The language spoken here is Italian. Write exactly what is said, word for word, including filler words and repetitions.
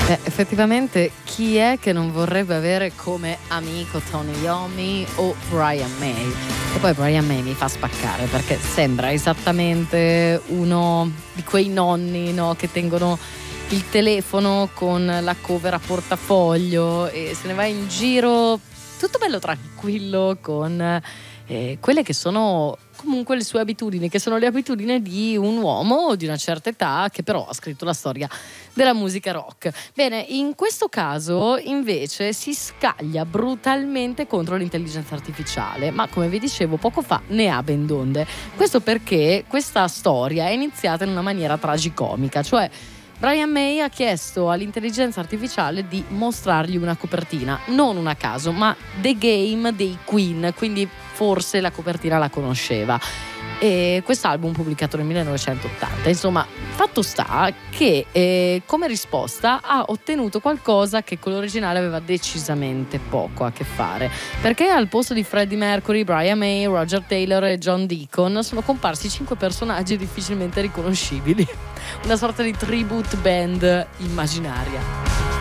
Eh, effettivamente chi è che non vorrebbe avere come amico Tony Iommi o Brian May? E poi Brian May mi fa spaccare perché sembra esattamente uno di quei nonni, no, che tengono il telefono con la cover a portafoglio e se ne va in giro tutto bello tranquillo con eh, quelle che sono comunque le sue abitudini, che sono le abitudini di un uomo di una certa età che però ha scritto la storia della musica rock. Bene, in questo caso invece si scaglia brutalmente contro l'intelligenza artificiale, ma come vi dicevo poco fa ne ha ben donde. Questo perché questa storia è iniziata in una maniera tragicomica, cioè Brian May ha chiesto all'intelligenza artificiale di mostrargli una copertina, non una a caso, ma The Game dei Queen, quindi forse la copertina la conosceva. E quest'album pubblicato nel millenovecentottanta. Insomma, fatto sta che eh, come risposta ha ottenuto qualcosa che con l'originale aveva decisamente poco a che fare, perché al posto di Freddie Mercury, Brian May, Roger Taylor e John Deacon sono comparsi cinque personaggi difficilmente riconoscibili, una sorta di tribute band immaginaria.